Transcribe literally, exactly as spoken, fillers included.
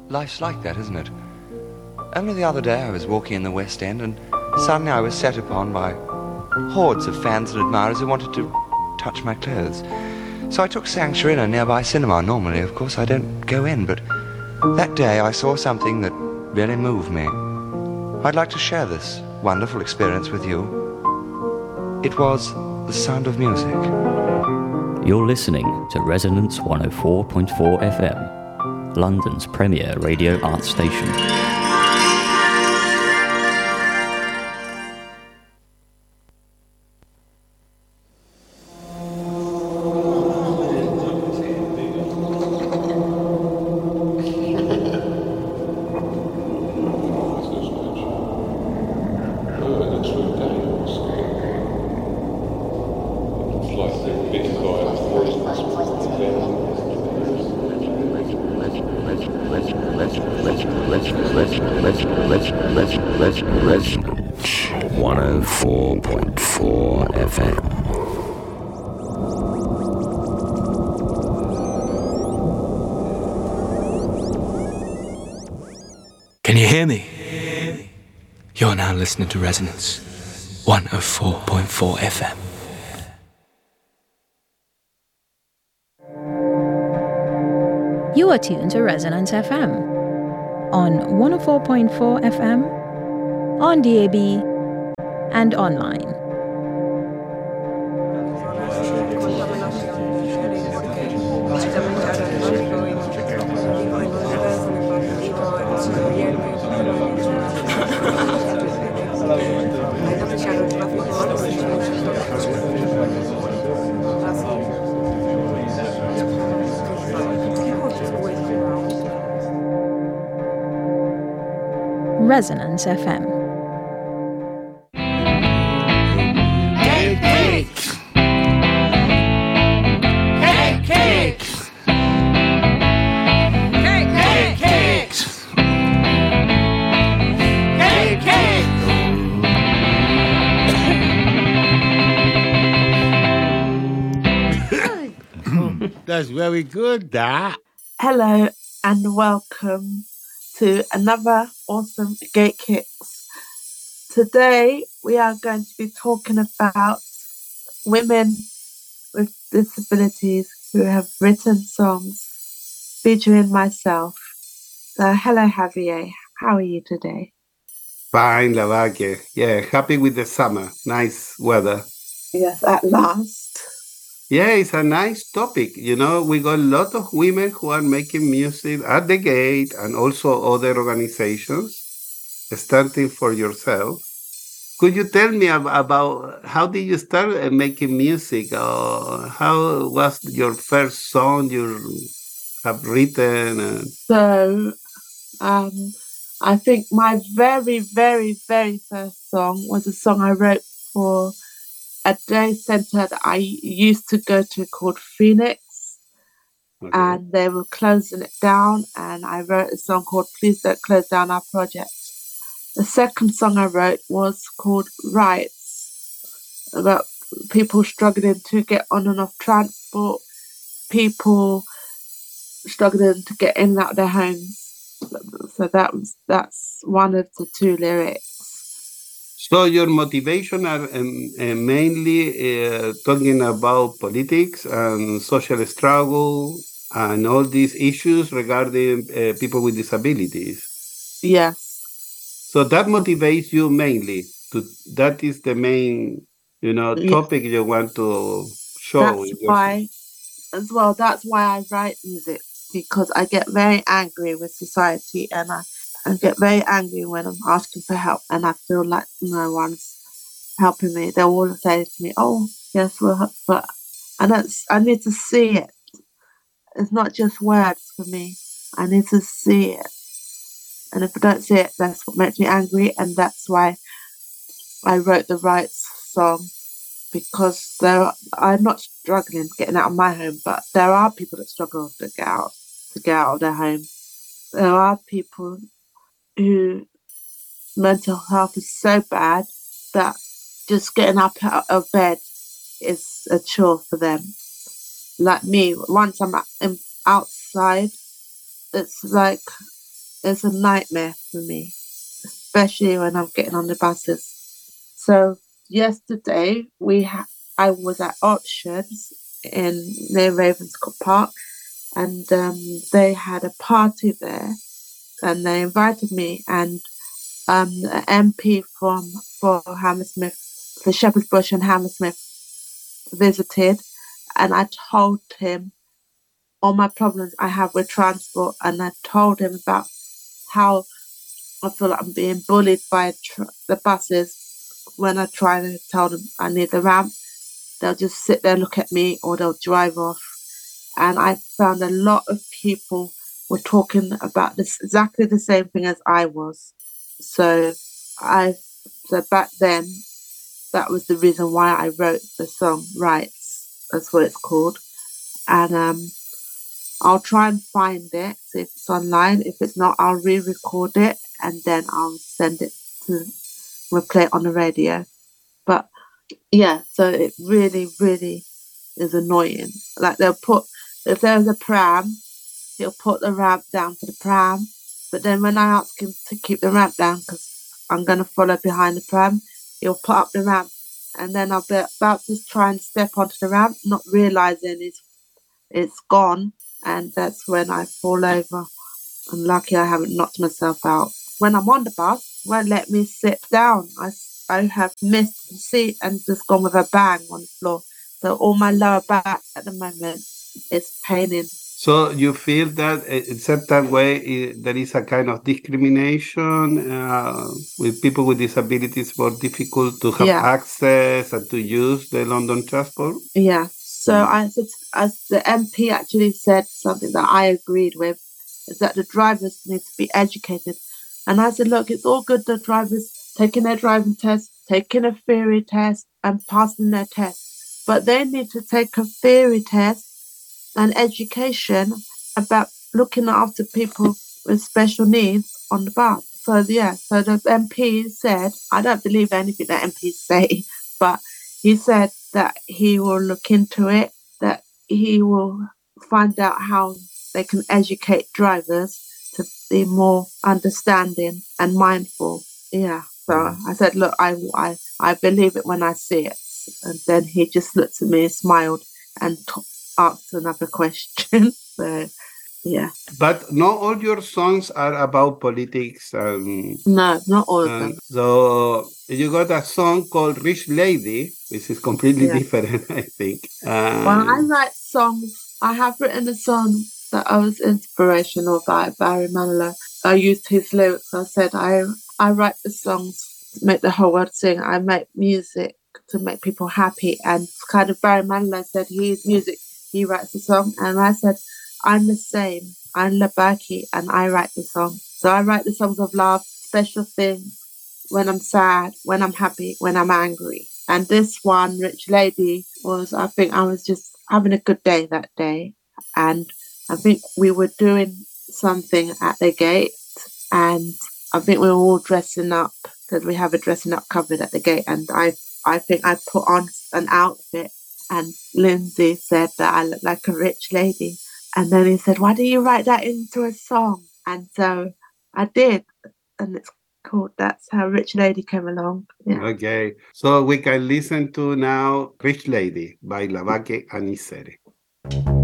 Life's like that, isn't it? Only the other day I was walking in the West End and suddenly I was set upon by hordes of fans and admirers who wanted to touch my clothes. So I took sanctuary in a nearby cinema. Normally, of course, I don't go in, but that day I saw something that really moved me. I'd like to share this wonderful experience with you. It was the sound of music. You're listening to Resonance one oh four point four F M, London's premier radio art station. Resonance one oh four point four F M. Can you hear me? You're now listening to Resonance one oh four point four F M. You are tuned to Resonance F M on one oh four point four F M, on D A B, and online. Resonance F M. Cake, cakes. Cake, cakes. Cake, cake, cakes. Cake, cakes. That's very good, that. Hello and welcome to another awesome Gate Kicks. Today we are going to be talking about women with disabilities who have written songs featuring myself. So hello Javier, how are you today? Fine, Lavaque. Yeah, happy with the summer. Nice weather. Yes, at last. Yeah, it's a nice topic. You know, we got a lot of women who are making music at the Gate and also other organizations, starting for yourself. Could you tell me ab- about how did you start uh, making music? Or how was your first song you have written? And... So, um, I think my very, very, very first song was a song I wrote for a day centre that I used to go to called Phoenix. Okay. And they were closing it down, and I wrote a song called Please Don't Close Down Our Project. The second song I wrote was called Rights, about people struggling to get on and off transport, people struggling to get in and out of their homes. So that was that's one of the two lyrics. So your motivation are um, uh, mainly uh, talking about politics and social struggle and all these issues regarding uh, people with disabilities. Yes. So that motivates you mainly. To that is the main, you know, topic yes. you want to show. That's why, as well. That's why I write music, because I get very angry with society, and I. I get very angry when I'm asking for help and I feel like no one's helping me. They'll all say to me, oh, yes, we'll help. But I, don't, I need to see it. It's not just words for me. I need to see it. And if I don't see it, that's what makes me angry. And that's why I wrote the Rights song, because there, I'm not struggling getting out of my home, but there are people that struggle to get out, to get out of their home. There are people who mental health is so bad that just getting up out of bed is a chore for them. Like me, once I'm outside, it's like is a nightmare for me, especially when I'm getting on the buses. So yesterday we ha- I was at Options in near Ravenscourt Park, and um, they had a party there, and they invited me and um, the M P from for Hammersmith, for Shepherd's Bush and Hammersmith, visited, and I told him all my problems I have with transport, and I told him about how I feel like I'm being bullied by tr- the buses. When I try to tell them I need the ramp, they'll just sit there, look at me, or they'll drive off. And I found a lot of people were talking about this exactly the same thing as I was. So I, so back then, that was the reason why I wrote the song Rights. That's what it's called. And um, I'll try and find it, see if it's online. If it's not, I'll re-record it and then I'll send it to, we'll play it on the radio. But yeah, so it really, really is annoying. Like they'll put, if there's a pram, he'll put the ramp down for the pram. But then when I ask him to keep the ramp down, because I'm going to follow behind the pram, he'll put up the ramp. And then I'll be about to try and step onto the ramp, not realising it's, it's gone. And that's when I fall over. I'm lucky I haven't knocked myself out. When I'm on the bus, it won't let me sit down. I, I have missed the seat and just gone with a bang on the floor. So all my lower back at the moment is paining. So you feel that in certain way eh, there is a kind of discrimination uh, with people with disabilities, more difficult to have Yeah. access and to use the London transport? Yeah. So I said, as the M P actually said something that I agreed with, is that the drivers need to be educated. And I said, look, it's all good, the drivers taking their driving test, taking a theory test and passing their test. But they need to take a theory test and education about looking after people with special needs on the bus. So yeah, so the M P said, I don't believe anything that M Ps say, but he said that he will look into it, that he will find out how they can educate drivers to be more understanding and mindful. Yeah. So I said, look, I, I, I believe it when I see it. And then he just looked at me and smiled and t- asked another question. So, yeah. But not all your songs are about politics. And, No, not all of and them. so you got a song called Rich Lady, which is completely Yeah. different, I think. Um, When I write songs, I have written a song that I was inspirational by Barry Manilow. I used his lyrics. I said, I, I write the songs to make the whole world sing. I make music to make people happy. And kind of Barry Manilow said, he's music, he writes the song. And I said, I'm the same. I'm Labaki and I write the song. So I write the songs of love, special things, when I'm sad, when I'm happy, when I'm angry. And this one, Rich Lady, was, I think I was just having a good day that day. And I think we were doing something at the gate. And I think we were all dressing up because we have a dressing up cupboard at the gate. And I, I think I put on an outfit. And Lindsay said that I look like a rich lady. And then he said, why do you write that into a song? And so I did. And it's called That's How Rich Lady Came Along. Yeah. Okay. So we can listen to now Rich Lady by Labaki and Isere.